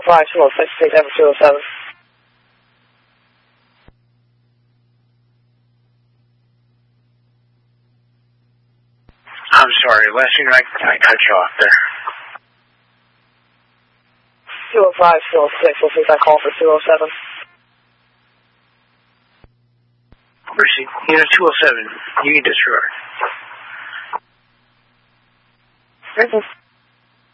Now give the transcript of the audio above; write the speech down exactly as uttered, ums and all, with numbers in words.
five, two oh six, take number two oh seven. I'm sorry, Lester, I, I cut you off there. two oh five, two oh six, we'll take that call for two oh seven. Mercy, unit two oh seven, you need disregard. Thank you.